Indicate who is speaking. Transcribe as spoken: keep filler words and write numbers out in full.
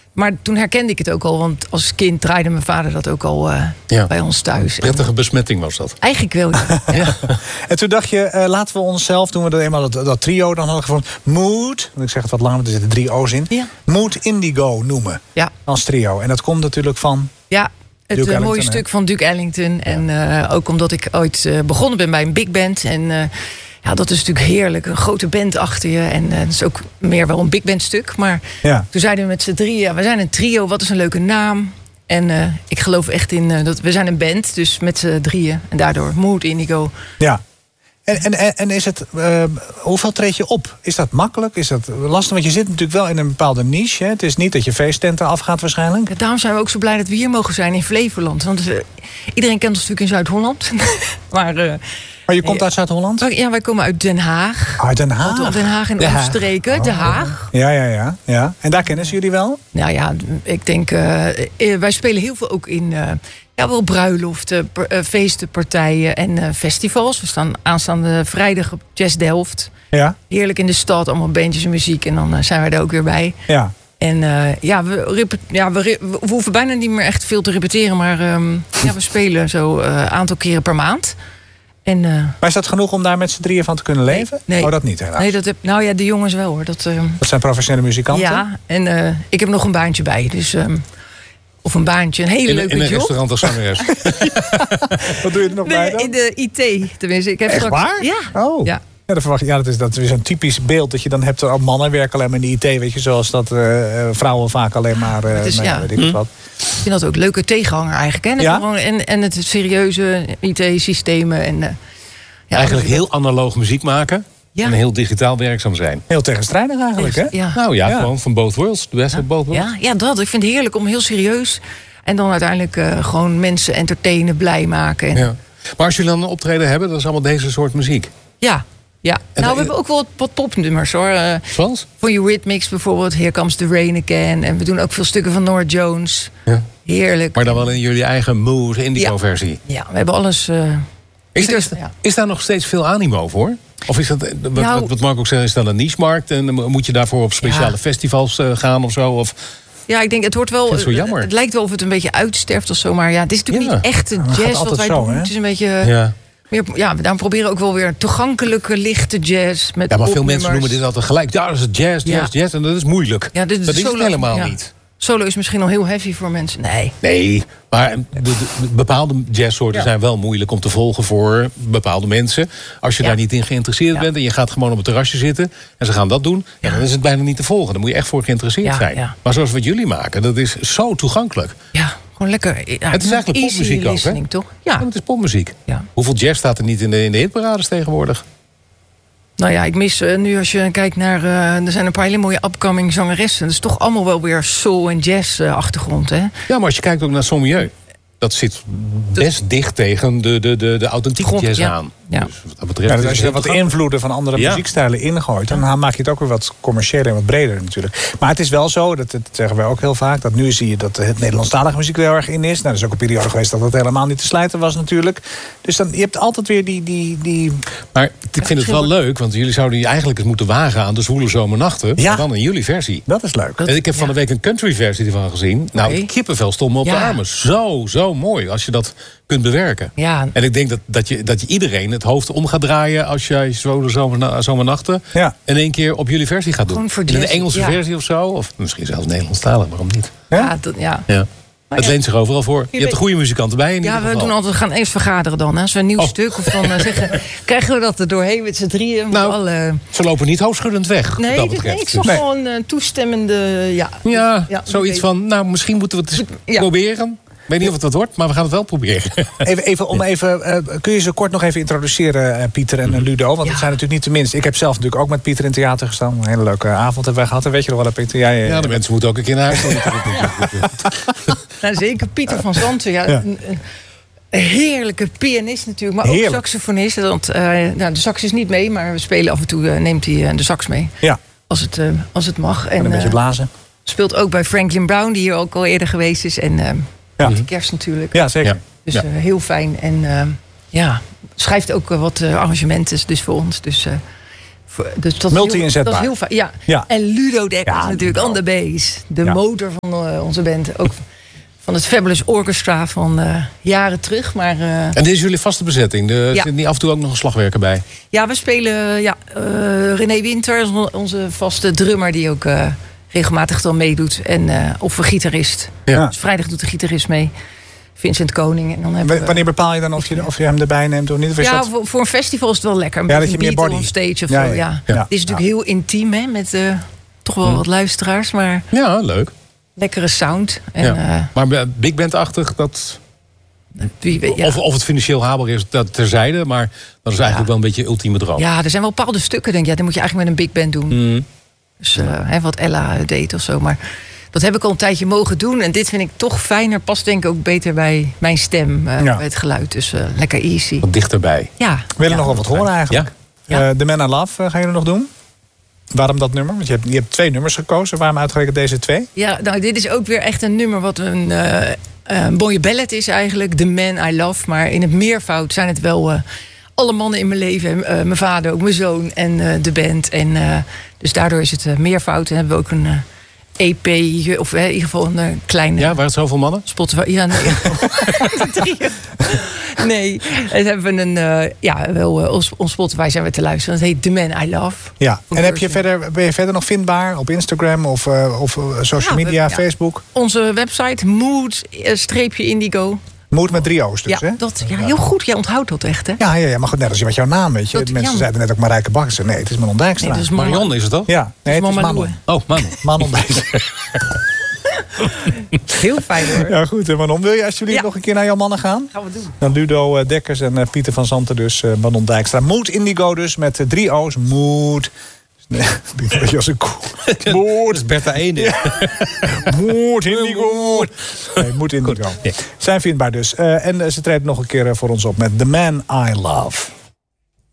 Speaker 1: Maar toen herkende ik het ook al. Want als kind draaide mijn vader dat ook al uh, ja. bij ons thuis.
Speaker 2: Prettige besmetting was dat.
Speaker 1: Eigenlijk wel, ja. ja.
Speaker 3: En toen dacht je, uh, laten we onszelf, toen we dat eenmaal dat, dat trio dan hadden gevonden, Mood, want ik zeg het wat langer, want er zitten drie O's in. Ja. Mood Indigo noemen. Ja. Als trio. En dat komt natuurlijk van...
Speaker 1: Ja. Het uh, mooie stuk van Duke Ellington. Ja. En uh, ook omdat ik ooit uh, begonnen ben bij een big band. En uh, ja, dat is natuurlijk heerlijk. Een grote band achter je. En uh, dat is ook meer wel een big band stuk. Maar ja. toen zeiden we met z'n drieën, ja, we zijn een trio, wat is een leuke naam. En uh, ik geloof echt in, uh, dat we zijn een band, dus met z'n drieën. En daardoor Mood Indigo.
Speaker 3: Ja. En, en, en is het, uh, hoeveel treed je op? Is dat makkelijk? Is dat lastig? Want je zit natuurlijk wel in een bepaalde niche. Hè? Het is niet dat je feesttenten afgaat waarschijnlijk.
Speaker 1: Ja, daarom zijn we ook zo blij dat we hier mogen zijn in Flevoland. Want uh, iedereen kent ons natuurlijk in Zuid-Holland. maar, uh,
Speaker 3: maar je komt ja, uit Zuid-Holland?
Speaker 1: Ja, wij komen uit Den Haag.
Speaker 3: Uit Den Haag?
Speaker 1: Den Haag en de omstreken. Oh. Den Haag.
Speaker 3: Ja, ja, ja, ja. En daar kennen ze jullie wel?
Speaker 1: Nou ja, ik denk... Uh, wij spelen heel veel ook in... Uh, Ja, wel bruiloften, per, uh, feesten, partijen en uh, festivals. We staan aanstaande vrijdag op Jazz Delft. Ja. Heerlijk in de stad, allemaal bandjes en muziek. En dan uh, zijn wij er ook weer bij. Ja. En uh, ja, we, repet- ja we, re- we hoeven bijna niet meer echt veel te repeteren. Maar um, ja, we spelen zo een uh, aantal keren per maand. En, uh,
Speaker 3: maar is dat genoeg om daar met z'n drieën van te kunnen leven?
Speaker 1: Nee.
Speaker 3: Oh, dat niet helaas.
Speaker 1: Nee, dat heb, nou ja, de jongens wel hoor. Dat, uh,
Speaker 3: dat zijn professionele muzikanten?
Speaker 1: Ja, en uh, ik heb nog een baantje bij. Dus... Um, Of een baantje, een hele
Speaker 2: in,
Speaker 1: leuke
Speaker 2: in een
Speaker 1: job.
Speaker 2: restaurant als zangeres.
Speaker 3: Wat doe je er nog
Speaker 1: nee,
Speaker 3: bij dan?
Speaker 1: In de I T, tenminste. Ik heb
Speaker 3: Echt
Speaker 1: straks...
Speaker 3: waar?
Speaker 1: Ja.
Speaker 3: Oh. Ja. Ja, dat verwacht ik. Ja, dat is, dat is een typisch beeld dat je dan hebt. Al mannen werken alleen maar in de I T, weet je, zoals dat uh, vrouwen vaak alleen maar. Uh,
Speaker 1: is,
Speaker 3: nou,
Speaker 1: ja.
Speaker 3: weet ik hm. wat.
Speaker 1: Ik vind dat ook leuke tegenhanger eigenlijk. Hè? En,
Speaker 3: ja?
Speaker 1: gewoon, en, en het serieuze I T-systemen. En, uh,
Speaker 2: ja, eigenlijk heel dat... analoog muziek maken. Ja. En heel digitaal werkzaam zijn.
Speaker 3: Heel tegenstrijdig eigenlijk, hè?
Speaker 1: Ja.
Speaker 2: Nou ja, ja, gewoon van both worlds. De best
Speaker 1: ja.
Speaker 2: of both worlds.
Speaker 1: Ja, ja, dat. Ik vind het heerlijk om heel serieus... En dan uiteindelijk uh, gewoon mensen entertainen, blij maken. En...
Speaker 2: Ja. Maar als jullie dan een optreden hebben, dat is allemaal deze soort muziek?
Speaker 1: Ja, ja. En nou, we hebben ook wel wat popnummers hoor. Uh,
Speaker 2: Zoals?
Speaker 1: Van Eurythmics bijvoorbeeld, Here Comes the Rain Again. En we doen ook veel stukken van Norah Jones. Ja. Heerlijk.
Speaker 2: Maar dan wel in jullie eigen Mood Indigo versie?
Speaker 1: Ja, ja, we hebben alles... Uh,
Speaker 2: is, is, ja. is daar nog steeds veel animo voor? Of is dat, nou, wat Mark ook zegt, is dat een niche-markt? En moet je daarvoor op speciale ja. festivals uh, gaan of zo? Of...
Speaker 1: Ja, ik denk, het wordt wel.
Speaker 2: Het, zo jammer.
Speaker 1: Het lijkt wel of het een beetje uitsterft of zo. Maar ja, het is natuurlijk ja. niet echt een jazz wat wij
Speaker 3: zo,
Speaker 1: doen.
Speaker 3: Hè?
Speaker 1: Het is een beetje. Ja. Meer, ja, daarom proberen we ook wel weer toegankelijke, lichte jazz. Met
Speaker 2: ja, maar veel mensen noemen dit altijd gelijk. Ja, dat is jazz, jazz, ja. jazz. En dat is moeilijk. Ja, dit is dat is solo, het helemaal ja. niet.
Speaker 1: Solo is misschien al heel heavy voor mensen. Nee.
Speaker 2: Nee, maar de, de, de bepaalde jazzsoorten ja. zijn wel moeilijk om te volgen voor bepaalde mensen. Als je ja. daar niet in geïnteresseerd ja. bent en je gaat gewoon op het terrasje zitten en ze gaan dat doen, ja. Ja, dan is het bijna niet te volgen. Dan moet je echt voor geïnteresseerd ja, zijn. Ja. Maar zoals wat jullie maken, dat is zo toegankelijk.
Speaker 1: Ja, gewoon lekker. Ja,
Speaker 2: het is eigenlijk popmuziek ook, hè?
Speaker 1: Toch? Ja.
Speaker 2: ja, het is popmuziek. Ja. Hoeveel jazz staat er niet in de, in de hitparades tegenwoordig?
Speaker 1: Nou ja, ik mis uh, nu als je kijkt naar... Uh, er zijn een paar hele mooie upcoming zangeressen. Dat is toch allemaal wel weer soul en jazz uh, achtergrond, hè?
Speaker 2: Ja, maar als je kijkt ook naar Sommieu... dat zit best dat... dicht tegen de, de, de, de authentieke Grond, jazz ja. aan. Ja. Dus wat dat betreft,
Speaker 3: ja, dus als je er wat invloeden van andere ja. muziekstijlen ingooit... dan ja. maak je het ook weer wat commerciëler en wat breder natuurlijk. Maar het is wel zo, dat, dat zeggen wij ook heel vaak... dat nu zie je dat het Nederlandstalige muziek er heel erg in is. Nou, er is ook een periode geweest dat het helemaal niet te slijten was natuurlijk. Dus dan, je hebt altijd weer die... die, die...
Speaker 2: Maar ik vind het wel leuk, want jullie zouden je eigenlijk eens moeten wagen... aan de zwoele zomernachten, ja. maar dan in jullie versie.
Speaker 3: Dat is leuk.
Speaker 2: Dat, en ik heb van de week een country versie ervan gezien. Nou, het kippenvel stond me op ja. de armen. Zo, zo mooi, als je dat kunt bewerken. Ja. En ik denk dat, dat, je, dat je iedereen het hoofd om gaat draaien... als jij zwoele zomernachten ja. in één keer op jullie versie gaat doen. In een Engelse ja. versie of zo. Of misschien zelfs Nederlandstalig, waarom niet?
Speaker 1: Ja, ja. Dat, ja.
Speaker 2: ja. Het leent zich overal voor. Je hebt de goede muzikanten bij. In
Speaker 1: ja, we
Speaker 2: geval.
Speaker 1: doen altijd, we gaan eens vergaderen dan. Hè. Als we een nieuw oh. stuk of dan uh, zeggen... krijgen we dat er doorheen met z'n drieën.
Speaker 2: Nou,
Speaker 1: alle...
Speaker 2: ze lopen niet hoofdschuddend weg.
Speaker 1: Nee,
Speaker 2: dat
Speaker 1: dit, nee ik zag nee. gewoon een uh, toestemmende... Ja,
Speaker 2: ja, ja zoiets van, nou, misschien moeten we het eens ja. proberen. Ik weet niet of het wat wordt, maar we gaan het wel proberen.
Speaker 3: Even, even om even, uh, kun je ze kort nog even introduceren, uh, Pieter en uh, Ludo? Want ja. het zijn natuurlijk niet de minste. Ik heb zelf natuurlijk ook met Pieter in theater gestaan. Een hele leuke avond hebben wij gehad. En weet je nog wel, Pieter? Ja, ja, ja.
Speaker 2: ja, de mensen moeten ook een keer naar huis.
Speaker 1: Nou, zeker Pieter van Zanten. Ja, ja. Een, een heerlijke pianist natuurlijk, maar Heerlijk. ook saxofonist. Want uh, nou, de sax is niet mee, maar we spelen af en toe, uh, neemt hij uh, de sax mee. Ja. Als het, uh, als het mag. En,
Speaker 3: en een beetje blazen.
Speaker 1: Uh, speelt ook bij Franklin Brown, die hier ook al eerder geweest is. En uh, ja. met de kerst natuurlijk.
Speaker 3: Ja, zeker. Ja.
Speaker 1: Dus
Speaker 3: ja.
Speaker 1: Uh, heel fijn. En uh, ja, schrijft ook uh, wat uh, arrangementen dus voor ons. Dus uh, Dus dat
Speaker 3: multi-inzetbaar.
Speaker 1: Dat is heel fijn. Ja. ja. En Ludo Dekkers ja, natuurlijk on the bass. De ja. motor van uh, onze band. Ook van het Fabulous Orchestra van uh, jaren terug. Maar, uh,
Speaker 2: en dit is jullie vaste bezetting? Er ja. zit niet af en toe ook nog een slagwerker bij?
Speaker 1: Ja, we spelen ja, uh, René Winter, onze vaste drummer... die ook uh, regelmatig dan meedoet. En, uh, of een gitarist. Ja. Dus vrijdag doet de gitarist mee. Vincent Koning. En dan hebben
Speaker 3: Wanneer we... bepaal je dan of je, of je hem erbij neemt of niet? Of is
Speaker 1: ja,
Speaker 3: dat...
Speaker 1: voor, voor een festival is het wel lekker. Met
Speaker 3: ja, dat je meer body
Speaker 1: on stage of
Speaker 3: ja,
Speaker 1: zo. Ja.
Speaker 3: Ja.
Speaker 1: Ja. Het is natuurlijk ja. heel intiem, hè, met uh, toch wel hmm. wat luisteraars. Maar
Speaker 2: ja, leuk.
Speaker 1: Lekkere sound. En,
Speaker 2: ja. uh, maar big band-achtig, dat... Wie, ja. of, of het financieel haalbaar is, dat terzijde. Maar dat is eigenlijk ja. wel een beetje ultieme droom.
Speaker 1: Ja, er zijn wel bepaalde stukken, denk ik. Ja, dan moet je eigenlijk met een big band doen. Hmm. Dus uh, hè, wat Ella deed of zo. Maar dat heb ik al een tijdje mogen doen. En dit vind ik toch fijner. Past denk ik ook beter bij mijn stem. Uh, ja. Bij het geluid. Dus uh, lekker easy.
Speaker 2: Wat dichterbij.
Speaker 1: Ja.
Speaker 3: We willen ja, nog wel wat horen eigenlijk. Ja? Ja. Uh, The Man I Love uh, gaan jullie nog doen? Waarom dat nummer? Want je hebt, je hebt twee nummers gekozen. Waarom uitgerekend deze twee?
Speaker 1: Ja, nou dit is ook weer echt een nummer wat een, uh, een mooie ballad is eigenlijk. The Man I Love. Maar in het meervoud zijn het wel... Uh, alle mannen in mijn leven. Uh, mijn vader, ook mijn zoon en uh, de band. En, uh, dus daardoor is het uh, meervoud. En hebben we ook een... Uh, E P, of in ieder geval een uh, kleine...
Speaker 2: Ja, waren het zoveel mannen?
Speaker 1: Spotify, ja, nee. nee, het hebben we een... Uh, ja, wel, uh, ons, ons Spotify zijn we te luisteren. Dat heet The Man I Love.
Speaker 3: Ja, en heb je verder, ben je verder nog vindbaar op Instagram of, uh, of uh, social ja, media, we, Facebook?
Speaker 1: Ja. Onze website, mood-indigo.
Speaker 3: Mood met drie O's dus,
Speaker 1: ja,
Speaker 3: hè?
Speaker 1: Dat, ja, heel goed. Jij onthoudt dat echt, hè?
Speaker 3: Ja, ja, ja, maar goed, net als je met jouw naam, weet je. Dat, Mensen ja. zeiden net ook Marijke Bakker. Nee, het is Manon Dijkstra. Nee,
Speaker 2: het is Marion, is het toch?
Speaker 3: Ja, nee, het is Manon.
Speaker 2: Oh, Manon.
Speaker 3: Manon Dijkstra.
Speaker 1: Heel fijn, hoor.
Speaker 3: Ja, goed. En Manon, wil je alsjeblieft ja. nog een keer naar jouw mannen gaan?
Speaker 1: Gaan we doen.
Speaker 3: Dan Ludo Dekkers en uh, Pieter van Zanten dus. Uh, Manon Dijkstra. Mood Indigo dus, met uh, drie O's. Mood... Nee, een beetje als een koe.
Speaker 2: Moed. Dat is Bertha één. Ja.
Speaker 3: Moed, Indigo. Nee, Moed Indigo. Ja. Zijn vindbaar dus. Uh, en uh, ze treden nog een keer uh, voor ons op met The Man I Love.